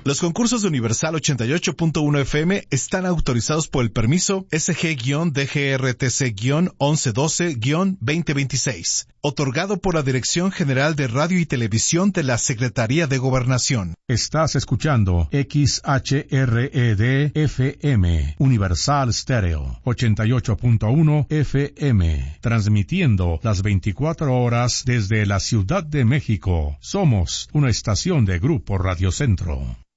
Los concursos de Universal 88.1 FM están autorizados por el permiso SG-DGRTC-1112-2026, otorgado por la Dirección General de Radio y Televisión de la Secretaría de Gobernación. Estás escuchando XHRED-FM, Universal Stereo, 88.1 FM, transmitiendo las 24 horas desde la Ciudad de México. Somos una estación de Grupo Radio Centro.